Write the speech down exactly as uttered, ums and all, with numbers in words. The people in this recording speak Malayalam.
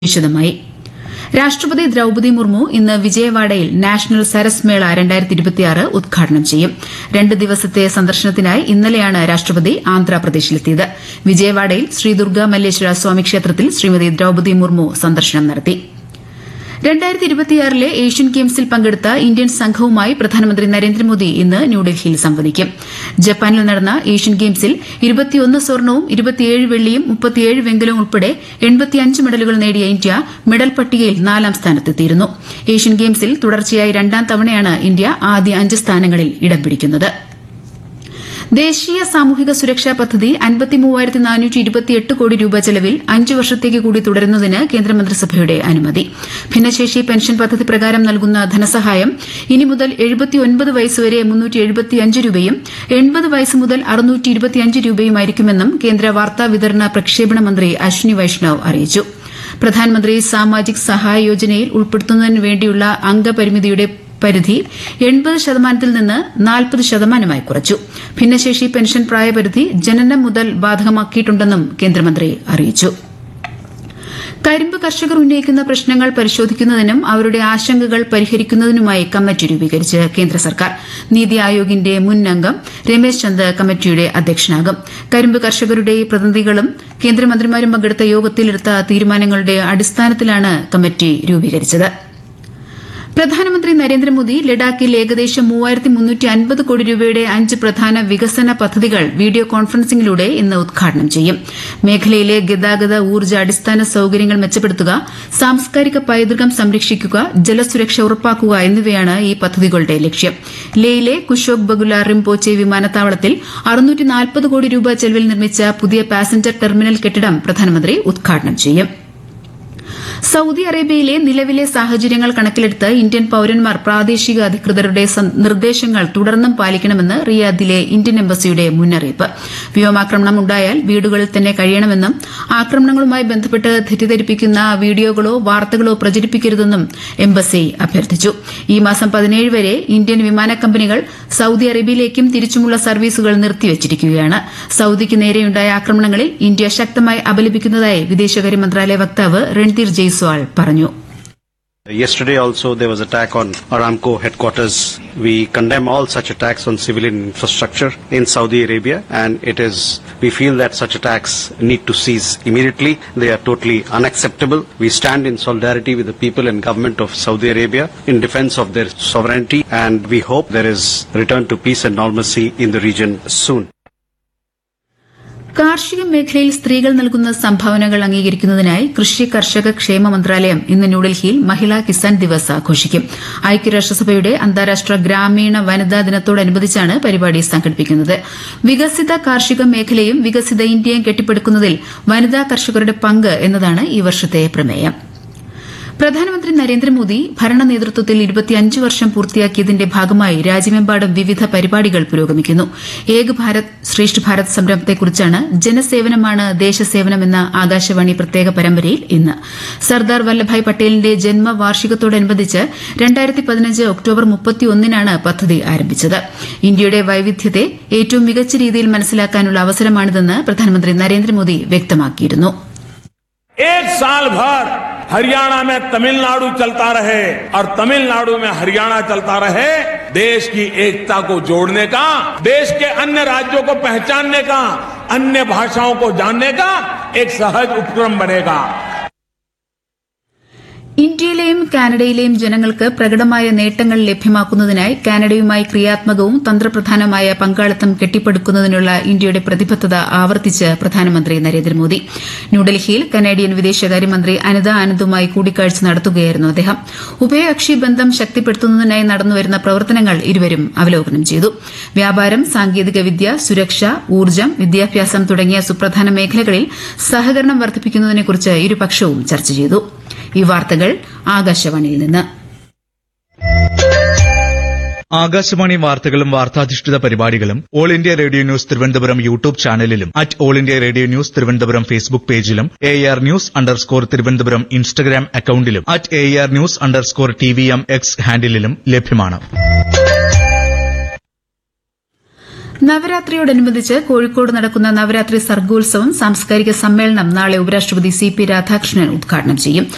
വിശദമായി. രാഷ്ട്രപതി ദ്രൌപദി മുർമു ഇന്ന് വിജയവാഡയിൽ നാഷണൽ സരസ് മേള രണ്ടായിരത്തി ഇരുപത്തിയാറ് ഉദ്ഘാടനം ചെയ്യും. രണ്ട് ദിവസത്തെ സന്ദർശനത്തിനായി ഇന്നലെയാണ് രാഷ്ട്രപതി ആന്ധ്രാപ്രദേശിലെത്തിയത്. വിജയവാഡയിൽ ശ്രീ ദുർഗ മല്ലേശ്വര സ്വാമി ക്ഷേത്രത്തിൽ ശ്രീമതി ദ്രൌപദി മുർമു സന്ദർശനം നടത്തി. രണ്ടായിരത്തി ഇരുപത്തിയാറിലെ ഏഷ്യൻ ഗെയിംസിൽ പങ്കെടുത്ത ഇന്ത്യൻ സംഘവുമായി പ്രധാനമന്ത്രി നരേന്ദ്രമോദി ഇന്ന് ന്യൂഡൽഹിയിൽ സംവദിക്കും. ജപ്പാനിൽ നടന്ന ഏഷ്യൻ ഗെയിംസിൽ ഇരുപത്തിയൊന്ന് സ്വർണവും ഇരുപത്തിയേഴ് വെള്ളിയും മുപ്പത്തിയേഴ് വെങ്കലവും ഉൾപ്പെടെ എൺപത്തിയഞ്ച് മെഡലുകൾ നേടിയ ഇന്ത്യ മെഡൽ പട്ടികയിൽ നാലാം സ്ഥാനത്തെത്തിയിരുന്നു. ഏഷ്യൻ ഗെയിംസിൽ തുടർച്ചയായി രണ്ടാം തവണയാണ് ഇന്ത്യ ആദ്യ അഞ്ച് സ്ഥാനങ്ങളിൽ ഇടം പിടിക്കുന്നത്. ദേശീയ സാമൂഹിക സുരക്ഷാ പദ്ധതി അൻപത്തിമൂവായിരത്തി നാനൂറ്റി ഇരുപത്തിയെട്ട് കോടി രൂപ ചെലവിൽ അഞ്ച് വർഷത്തേക്ക് കൂടി തുടരുന്നതിന് കേന്ദ്രമന്ത്രിസഭയുടെ അനുമതി. ഭിന്നശേഷി പെൻഷൻ പദ്ധതി പ്രകാരം നൽകുന്ന ധനസഹായം ഇനി മുതൽ എഴുപത്തിയൊൻപത് വയസ്സുവരെ മുന്നൂറ്റി എഴുപത്തിയഞ്ച് രൂപയും എൺപത് വയസ്സ് മുതൽ അറുന്നൂറ്റി ഇരുപത്തിയഞ്ച് രൂപയുമായിരിക്കുമെന്നും കേന്ദ്ര വാർത്താ വിതരണ പ്രക്ഷേപണ മന്ത്രി അശ്വിനി വൈഷ്ണവ് അറിയിച്ചു. പ്രധാനമന്ത്രി സാമാജിക് സഹായ യോജനയിൽ ഉൾപ്പെടുത്തുന്നതിന് വേണ്ടിയുള്ള അംഗപരിമിതിയുടെ പരിധി എൺപത് ശതമാനത്തിൽ നിന്ന് നാൽപ്പത് ശതമാനമായി കുറച്ചു. ഭിന്നശേഷി പെൻഷൻ പ്രായപരിധി ജനനം മുതൽ ബാധകമാക്കിയിട്ടുണ്ടെന്നും കേന്ദ്രമന്ത്രി അറിയിച്ചു. കരിമ്പ് കർഷകർ ഉന്നയിക്കുന്ന പ്രശ്നങ്ങൾ പരിശോധിക്കുന്നതിനും അവരുടെ ആശങ്കകൾ പരിഹരിക്കുന്നതിനുമായി കമ്മിറ്റി രൂപീകരിച്ച് കേന്ദ്ര സർക്കാർ. നീതി ആയോഗിന്റെ മുൻ അംഗം രമേശ് ചന്ദ് കമ്മിറ്റിയുടെ അധ്യക്ഷനാകും. കരിമ്പ് കർഷകരുടെ പ്രതിനിധികളും കേന്ദ്രമന്ത്രിമാരും പങ്കെടുത്ത യോഗത്തിലെടുത്ത തീരുമാനങ്ങളുടെ അടിസ്ഥാനത്തിലാണ് കമ്മിറ്റി രൂപീകരിച്ചത്. പ്രധാനമന്ത്രി നരേന്ദ്രമോദി ലഡാക്കിൽ ഏകദേശം മൂവായിരത്തി മുന്നൂറ്റി അൻപത് കോടി രൂപയുടെ അഞ്ച് പ്രധാന വികസന പദ്ധതികൾ വീഡിയോ കോൺഫറൻസിംഗിലൂടെ ഇന്ന് ഉദ്ഘാടനം ചെയ്യും. മേഖലയിലെ ഗതാഗത ഊർജ്ജ അടിസ്ഥാന സൌകര്യങ്ങൾ മെച്ചപ്പെടുത്തുക, സാംസ്കാരിക പൈതൃകം സംരക്ഷിക്കുക, ജലസുരക്ഷ ഉറപ്പാക്കുക എന്നിവയാണ് ഈ പദ്ധതികളുടെ ലക്ഷ്യം. ലേയിലെ കുശോക് ബകുല റിംപോച്ചെ വിമാനത്താവളത്തിൽ അറുന്നൂറ്റി നാൽപ്പത് കോടി രൂപ ചെലവിൽ നിർമ്മിച്ച പുതിയ പാസഞ്ചർ ടെർമിനൽ കെട്ടിടം പ്രധാനമന്ത്രി ഉദ്ഘാടനം ചെയ്യും. സൌദി അറേബ്യയിലെ നിലവിലെ സാഹചര്യങ്ങൾ കണക്കിലെടുത്ത് ഇന്ത്യൻ പൌരന്മാർ പ്രാദേശിക അധികൃതരുടെ നിർദ്ദേശങ്ങൾ തുടർന്നും പാലിക്കണമെന്ന് റിയാദിലെ ഇന്ത്യൻ എംബസിയുടെ മുന്നറിയിപ്പ്. വ്യോമാക്രമണം ഉണ്ടായാൽ വീടുകളിൽ തന്നെ കഴിയണമെന്നും ആക്രമണങ്ങളുമായി ബന്ധപ്പെട്ട് തെറ്റിദ്ധരിപ്പിക്കുന്ന വീഡിയോകളോ വാർത്തകളോ പ്രചരിപ്പിക്കരുതെന്നും എംബസി അഭ്യർത്ഥിച്ചു. ഈ മാസം പതിനേഴ് വരെ ഇന്ത്യൻ വിമാന കമ്പനികൾ സൌദി അറേബ്യയിലേക്കും തിരിച്ചുമുള്ള സർവീസുകൾ നിർത്തിവച്ചിരിക്കുകയാണ്. സൌദിക്ക് നേരെയുണ്ടായ ആക്രമണങ്ങളിൽ ഇന്ത്യ ശക്തമായി അപലപിക്കുന്നതായി വിദേശകാര്യ മന്ത്രാലയ വക്താവ് രൺധീർ ജയ്സ്വാൾ പറഞ്ഞു. Yesterday also there was attack on Aramco headquarters. We condemn all such attacks on civilian infrastructure in Saudi Arabia, and it is, we feel that such attacks need to cease immediately. They are totally unacceptable. We stand in solidarity with the people and government of Saudi Arabia in defense of their sovereignty, and we hope there is return to peace and normalcy in the region soon. കാർഷിക മേഖലയിൽ സ്ത്രീകൾ നൽകുന്ന സംഭാവനകൾ അംഗീകരിക്കുന്നതിനായി കൃഷി കർഷക ക്ഷേമ മന്ത്രാലയം ഇന്ന് ന്യൂഡൽഹിയിൽ മഹിളാ കിസാൻ ദിവസ് ആഘോഷിക്കും. ഐക്യരാഷ്ട്രസഭയുടെ അന്താരാഷ്ട്ര ഗ്രാമീണ വനിതാ ദിനത്തോടനുബന്ധിച്ചാണ് പരിപാടി സംഘടിപ്പിക്കുന്നത്. വികസിത കാർഷിക മേഖലയും വികസിത ഇന്ത്യയും കെട്ടിപ്പടുക്കുന്നതിൽ വനിതാ കർഷകരുടെ പങ്ക് എന്നതാണ് ഈ വർഷത്തെ പ്രമേയം. പ്രധാനമന്ത്രി നരേന്ദ്രമോദി ഭരണ നേതൃത്വത്തിൽ ഇരുപത്തിയഞ്ച് വർഷം പൂർത്തിയാക്കിയതിന്റെ ഭാഗമായി രാജ്യമെമ്പാടും വിവിധ പരിപാടികൾ പുരോഗമിക്കുന്നു. ഏക് ഭാരത് ശ്രേഷ്ഠ ഭാരത് സംരംഭത്തെക്കുറിച്ചാണ് ജനസേവനമാണ് ദേശസേവനമെന്ന ആകാശവാണി പ്രത്യേക പരമ്പരയിൽ ഇന്ന്. സർദാർ വല്ലഭായ് പട്ടേലിന്റെ ജന്മവാർഷികത്തോടനുബന്ധിച്ച് രണ്ടായിരത്തി പതിനഞ്ച് ഒക്ടോബർ മുപ്പത്തിയൊന്നിനാണ് പദ്ധതി ആരംഭിച്ചത്. ഇന്ത്യയുടെ വൈവിധ്യത്തെ ഏറ്റവും മികച്ച രീതിയിൽ മനസ്സിലാക്കാനുള്ള അവസരമാണിതെന്ന് പ്രധാനമന്ത്രി നരേന്ദ്രമോദി വ്യക്തമാക്കിയിരുന്നു. एक साल भर हरियाणा में तमिलनाडु चलता रहे और तमिलनाडु में हरियाणा चलता रहे, देश की एकता को जोड़ने का, देश के अन्य राज्यों को पहचानने का, अन्य भाषाओं को जानने का एक सहज उपक्रम बनेगा. ഇന്ത്യയിലെയും കാനഡയിലെയും ജനങ്ങൾക്ക് പ്രകടമായ നേട്ടങ്ങൾ ലഭ്യമാക്കുന്നതിനായി കാനഡയുമായി ക്രിയാത്മകവും തന്ത്രപ്രധാനമായ പങ്കാളിത്തം കെട്ടിപ്പടുക്കുന്നതിനുള്ള ഇന്ത്യയുടെ പ്രതിബദ്ധത ആവർത്തിച്ച് പ്രധാനമന്ത്രി നരേന്ദ്രമോദി. ന്യൂഡൽഹിയിൽ കനേഡിയൻ വിദേശകാര്യമന്ത്രി അനിത ആനന്ദുമായി കൂടിക്കാഴ്ച നടത്തുകയായിരുന്നു അദ്ദേഹം. ഉഭയകക്ഷി ബന്ധം ശക്തിപ്പെടുത്തുന്നതിനായി നടന്നുവരുന്ന പ്രവർത്തനങ്ങൾ ഇരുവരും അവലോകനം ചെയ്തു. വ്യാപാരം, സാങ്കേതികവിദ്യ, സുരക്ഷ, ഊർജ്ജം, വിദ്യാഭ്യാസം തുടങ്ങിയ സുപ്രധാന മേഖലകളിൽ സഹകരണം വർദ്ധിപ്പിക്കുന്നതിനെക്കുറിച്ച് ഇരുപക്ഷവും ചർച്ച ചെയ്തു. ഈ വാർത്തകൾ ആകാശവാണിയിൽ നിന്ന്. ആകാശവാണി വാർത്തകളും വാർത്താധിഷ്ഠിത പരിപാടികളും all India radio news Thiruvananthapuram YouTube ചാനലിലും at all India radio news Thiruvananthapuram Facebook പേജിലും A R news underscore Thiruvananthapuram Instagram അക്കൌണ്ടിലും at A R news underscore T V M X ഹാൻഡിലും ലഭ്യമാണ്. നവരാത്രിയോടനുബന്ധിച്ച് കോഴിക്കോട് നടക്കുന്ന നവരാത്രി സർഗോത്സവം സാംസ്കാരിക സമ്മേളനം നാളെ ഉപരാഷ്ട്രപതി സി പി രാധാകൃഷ്ണൻ ഉദ്ഘാടനം ചെയ്യും.